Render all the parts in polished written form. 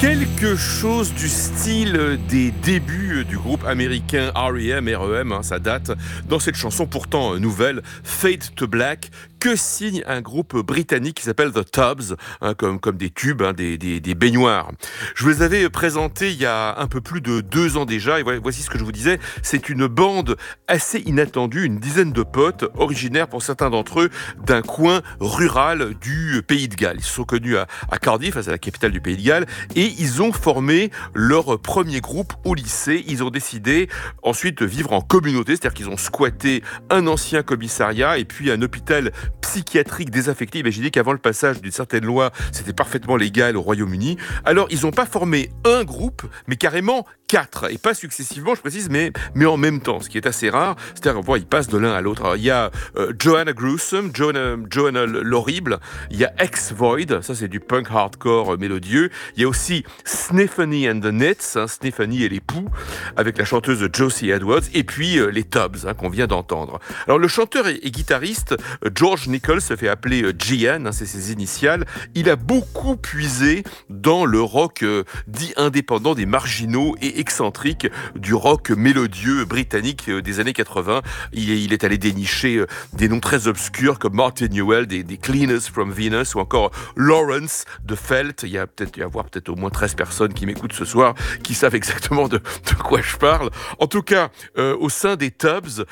Quelque chose du style des débuts du groupe américain R.E.M., ça date, dans cette chanson pourtant nouvelle, Fade to Black, que signe un groupe britannique qui s'appelle The Tubs, comme des tubes, des baignoires. Je vous les avais présentés il y a un peu plus de 2 ans déjà, et voici ce que je vous disais, c'est une bande assez inattendue, une dizaine de potes, originaires pour certains d'entre eux d'un coin rural du Pays de Galles. Ils se sont connus à Cardiff, c'est la capitale du Pays de Galles, et ils ont formé leur premier groupe au lycée. Ils ont décidé ensuite de vivre en communauté, c'est-à-dire qu'ils ont squatté un ancien commissariat et puis un hôpital psychiatrique désaffecté. Imaginez qu'avant le passage d'une certaine loi, c'était parfaitement légal au Royaume-Uni. Alors, ils n'ont pas formé un groupe, mais carrément 4, et pas successivement, je précise, mais en même temps, ce qui est assez rare. C'est-à-dire, ils passent de l'un à l'autre. Alors, il y a Joanna Gruesome, Joanna l'horrible, il y a Ex-Void, ça c'est du punk hardcore mélodieux. Il y a aussi Sniffany and the Nits, Sniffany et les Poux, avec la chanteuse Josie Edwards, et puis les Tubs, qu'on vient d'entendre. Alors, le chanteur et guitariste, George Nichols, se fait appeler GN, c'est ses initiales. Il a beaucoup puisé dans le rock dit indépendant des marginaux et excentrique du rock mélodieux britannique des années 80. Il est allé dénicher des noms très obscurs comme Martin Newell, des Cleaners from Venus, ou encore Lawrence de Felt. Il y a peut-être au moins 13 personnes qui m'écoutent ce soir qui savent exactement de quoi je parle. En tout cas, au sein des Tubs,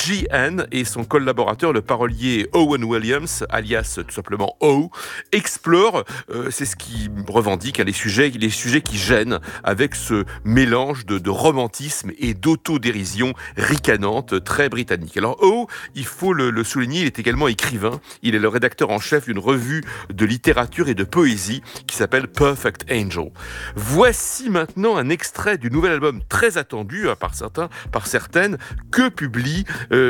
GN et son collaborateur, le parolier Owen Williams, alias tout simplement O, explorent, c'est ce qui revendique, les sujets qui gênent, avec ce mélange de romantisme et d'autodérision ricanante très britannique. Alors O, il faut le souligner, il est également écrivain. Il est le rédacteur en chef d'une revue de littérature et de poésie qui s'appelle Perfect Angel. Voici maintenant un extrait du nouvel album très attendu par certaines, que publie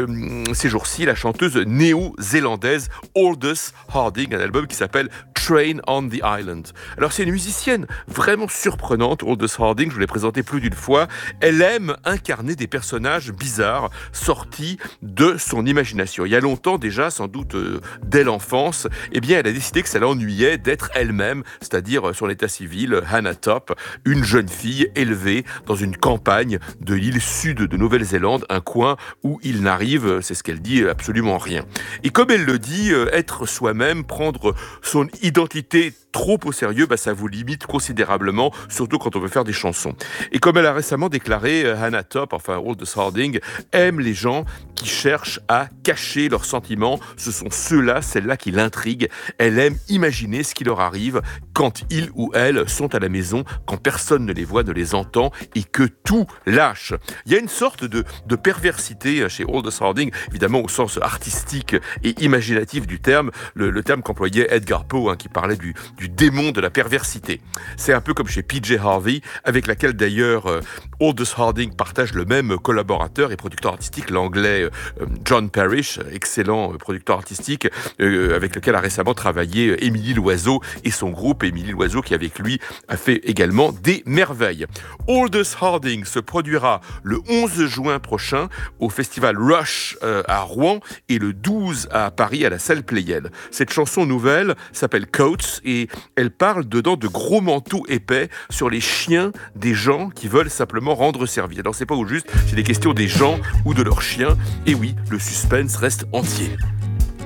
ces jours-ci la chanteuse néo-zélandaise Aldous Harding, un album qui s'appelle Train on the Island. Alors c'est une musicienne vraiment surprenante, Aldous Harding, je vous l'ai présentée plus d'une fois. Elle aime incarner des personnages bizarres sortis de son imagination. Il y a longtemps déjà, sans doute dès l'enfance, elle a décidé que ça l'ennuyait d'être elle-même, c'est-à-dire son état civil, Hannah Top, une jeune fille élevée dans une campagne de l'île sud de Nouvelle-Zélande, un coin où il n'arrive, c'est ce qu'elle dit, absolument rien. Et comme elle le dit, être soi-même, prendre son identité trop au sérieux, ça vous limite considérablement, surtout quand on veut faire des chansons. Et comme elle a récemment déclaré, Hannah Top, Aldous Harding, aime les gens qui cherchent à cacher leurs sentiments. Ce sont celles-là qui l'intriguent. Elle aime imaginer ce qui leur arrive quand ils ou elles sont à la maison, quand personne ne les voit, ne les entend, et que tout lâche. Il y a une sorte de perversité chez Aldous Harding, évidemment au sens artistique et imaginatif du terme, le terme qu'employait Edgar Poe, qui parlait du démon de la perversité. C'est un peu comme chez PJ Harvey, avec laquelle d'ailleurs Aldous Harding partage le même collaborateur et producteur artistique, l'anglais John Parrish, excellent producteur artistique, avec lequel a récemment travaillé Émilie Loiseau et son groupe. Émilie Loiseau qui avec lui a fait également des merveilles. Aldous Harding se produira le 11 juin prochain au festival Rush à Rouen et le 12 à Paris à la salle Pléiade. Cette chanson nouvelle s'appelle Coats et elle parle dedans de gros manteaux épais sur les chiens des gens qui veulent simplement rendre service. Alors c'est pas au juste, c'est des questions des gens ou de leurs chiens. Et oui, le suspense reste entier.